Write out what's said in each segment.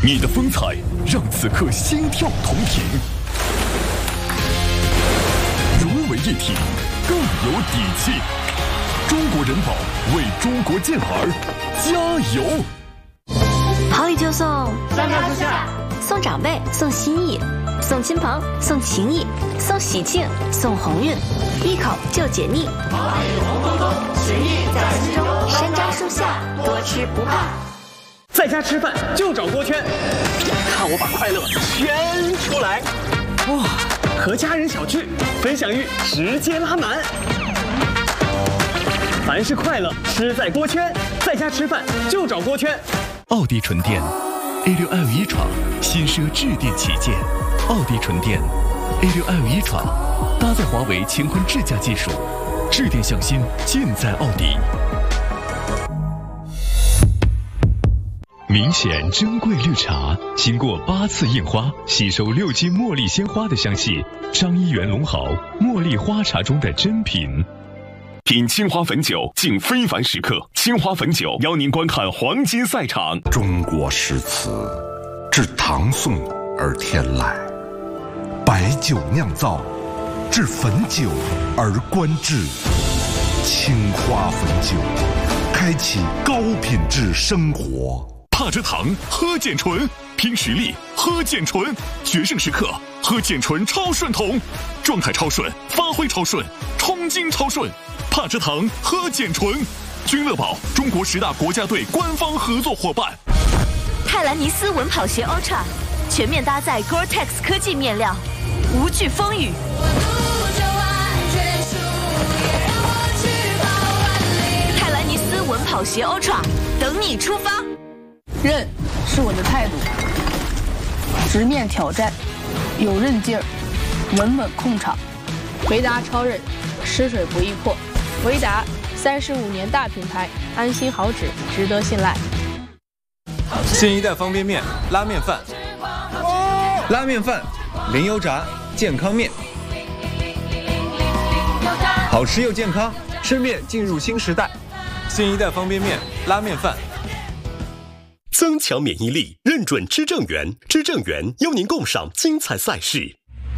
你的风采让此刻心跳同频，融为一体，更有底气。中国人保为中国健儿加油！ 好礼就送， 三上四下， 送长辈，送心意，送亲朋，送情谊，送喜庆，送鸿运，一口就解腻。 好礼红彤彤，情谊在心中。 山楂树下，多吃不怕。 在家吃饭就找锅圈，看我把快乐圈出来！哇，和家人小聚，分享欲直接拉满。凡是快乐，吃在锅圈。在家吃饭就找锅圈。 奥迪纯电 A6L1 闯，新奢智电旗舰。奥迪纯电 A6L1 闯，搭载华为乾坤智驾技术，智电向心，尽在奥迪。明显珍贵绿茶，经过8次印花，吸收6斤茉莉鲜花的香气，张一元龙豪茉莉花茶中的珍品。品青花汾酒，敬非凡时刻。青花汾酒邀您观看黄金赛场。 中国诗词，自唐宋而天来，白酒酿造，至汾酒而观致。青花汾酒，开启高品质生活。 帕之堂喝健醇，拼实力喝健醇，决胜时刻喝健醇超顺桶，状态超顺，发挥超顺，冲劲超顺。帕之堂喝健醇，君乐宝中国10大国家队官方合作伙伴。 泰兰尼斯稳跑鞋 Ultra 全面搭载 Gore-Tex 科技面料，无惧风雨。泰兰尼斯稳跑鞋 Ultra 等你出发。 韧是我的态度，直面挑战，有韧劲儿，稳稳控场。维达超韧，湿水不易破。维达35年大品牌，安心好纸，值得信赖。 新一代方便面拉面饭，拉面饭零油炸健康面，好吃又健康，吃面进入新时代。新一代方便面拉面饭。 增强免疫力，认准知正源，知正源邀您共赏精彩赛事。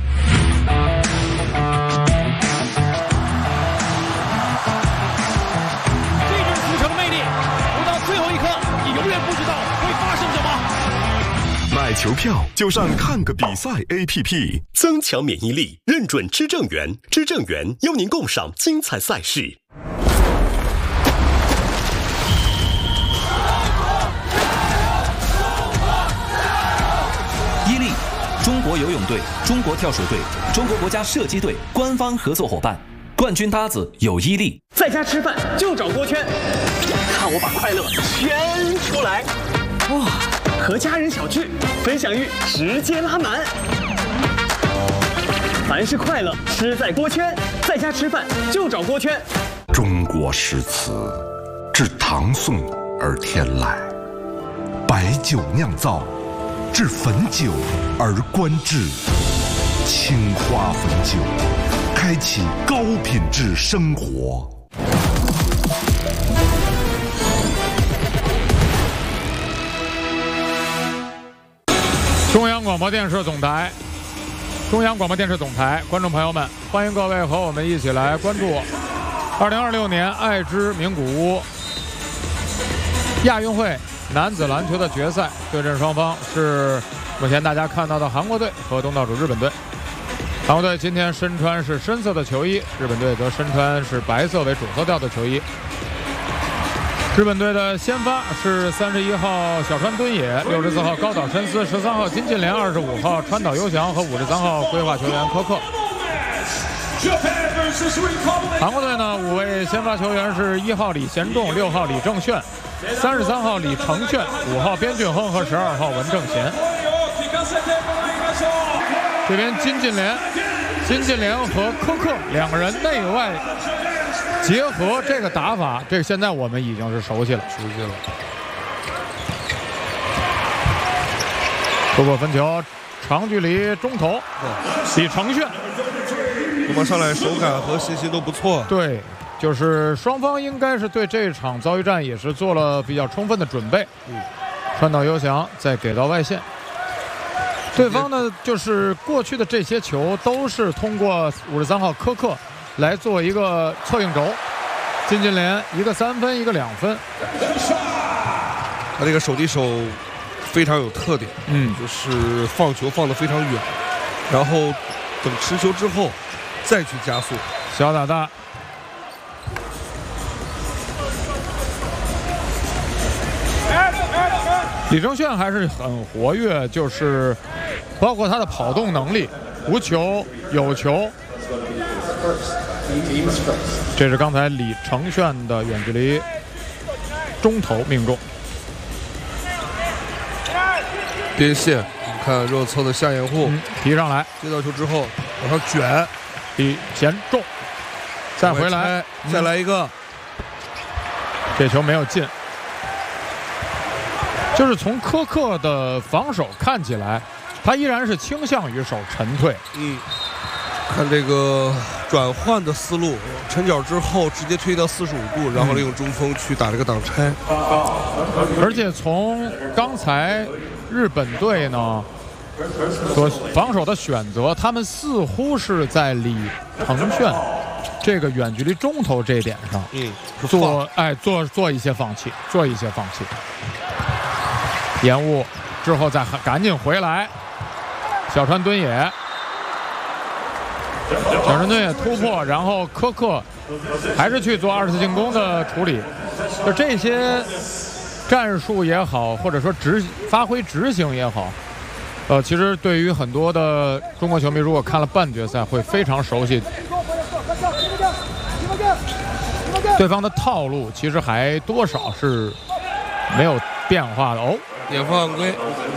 这就是足球的魅力，不到最后一刻，你永远不知道会发生什么。 买球票就上看个比赛 APP， 增强免疫力，认准知正源，知正源邀您共赏精彩赛事。 伊利，中国游泳队、中国跳水队、中国国家射击队官方合作伙伴，冠军搭子有伊利。 在家吃饭就找锅圈，看我把快乐圈出来！哇，和家人小聚，分享欲直接拉满。凡是快乐，吃在锅圈。在家吃饭就找锅圈。 中国诗词，自唐宋而天来，白酒酿造，至汾酒而观致。青花汾酒，开启高品质生活。 中央广播电视总台，观众朋友们，欢迎各位和我们一起来关注2026年爱之名古屋亚运会男子篮球的决赛，对阵双方是目前大家看到的韩国队和东道主日本队。韩国队今天身穿是深色的球衣，日本队则身穿是白色为主色调的球衣。日本队的先发是31号小川敦也、64号高岛伸司、13号金近廉、25号川岛优翔和53号规划球员科克。韩国队呢，5位先发球员是1号李贤仲、6号李正炫、33号李承炫、5号边俊亨和12号文正贤。这边金近廉和科克两个人内外结合这个打法，这个现在我们已经是熟悉了。突破分球，长距离中投，李承炫。 我们上来手感和信息都不错。 对，就是双方应该是对这场遭遇战也是做了比较充分的准备。 传到游翔，再给到外线。对方呢，就是过去的这些球都是通过53号科克来做一个策应轴，金金莲一个3分，一个2分。 他这个手递手非常有特点，就是放球放得非常远，然后等持球之后再去加速。 小打大。李承铉还是很活跃，就是包括他的跑动能力，无球有球。这是刚才李承铉的远距离中投命中。 边线，你看右侧的夏掩护提上来， 接到球之后往上卷， 李贤重，再回来， 再来一个， 这球没有进。就是从科克的防守看起来，他依然是倾向于守沉退。 看这个转换的思路，沉脚之后直接推到45度，然后利用中锋去打这个挡拆。 而且从刚才日本队呢所防守的选择，他们似乎是在李承铉这个远距离中投这一点上，做一些放弃，延误之后再赶紧回来，小川敦也突破，然后科克还是去做2次进攻的处理。就这些战术也好，或者说发挥执行也好，其实对于很多的中国球迷，如果看了半决赛，会非常熟悉。对方的套路其实还多少是没有变化的哦。 点犯规。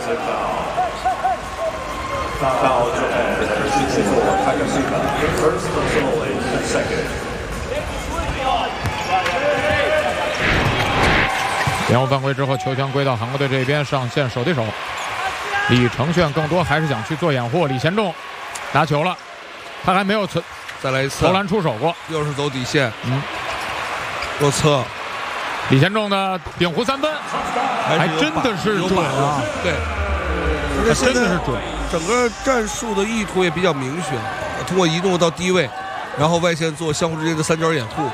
延误犯规之后，球权归到韩国队这边，上线手递手。李承铉更多还是想去做掩护。李贤仲拿球了，他还没有再来一次投篮出手过， 又是走底线。右侧， 李贤仲的顶弧3分，还真的是准啊！ 对，而且真的是准。整个战术的意图也比较明确，通过移动到低位，然后外线做相互之间的3角掩护。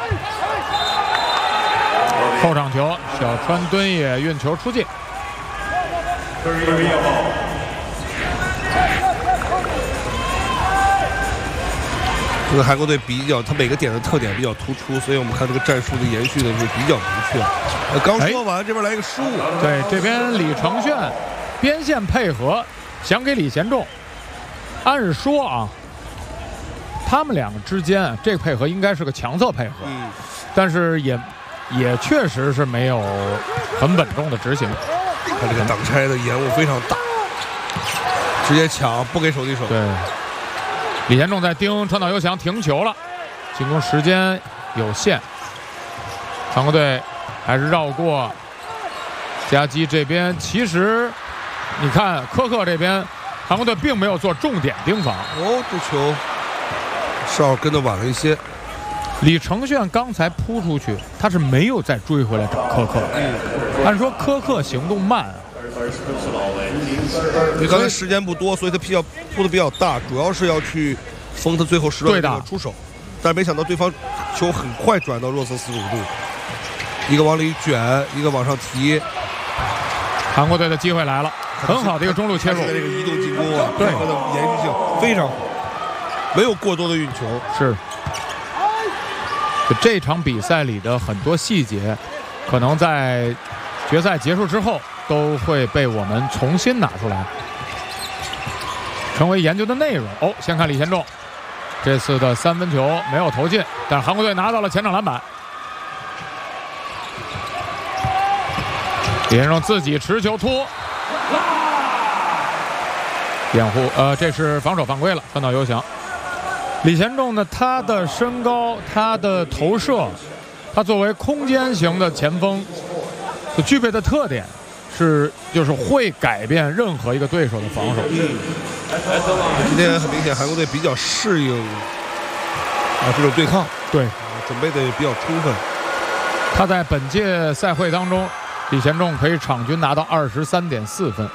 后场球，小川敦也运球出界。 这个韩国队他每个点的特点比较突出，所以我们看这个战术的延续的是比较明确。刚说完，这边来一个失误。 对，这边李承铉边线配合，想给李贤仲。按理说啊，他们两个之间这个配合应该是个强侧配合，但是也确实是没有很稳重的执行。 他这个挡拆的延误非常大，直接抢不给手递手。 对，李贤仲在盯川岛优翔停球了，进攻时间有限，韩国队还是绕过夹击这边。其实你看科克这边，韩国队并没有做重点盯防。 这球稍跟得晚了一些。 李承铉刚才扑出去，他是没有再追回来找科克。按说科克行动慢， 因为刚才时间不多，所以他扑的比较大，主要是要去封他最后10秒出手。但是没想到对方球很快转到弱侧45度，一个往里卷，一个往上提。 韩国队的机会来了，很好的一个中路切入， 这个移动进攻啊，对，它的延续性非常好，没有过多的运球。 是。这场比赛里的很多细节，可能在决赛结束之后都会被我们重新拿出来，成为研究的内容。先看李贤仲，这次的3分球没有投进，但韩国队拿到了前场篮板。李贤仲自己持球突，掩护，这是防守犯规了，川岛优翔。李贤仲呢，他的身高，他的投射，他作为空间型的前锋，所具备的特点就是会改变任何一个对手的防守。 今天很明显，韩国队比较适应这种对抗， 对， 准备的也比较充分。 他在本届赛会当中李贤仲可以场均拿到23.4分。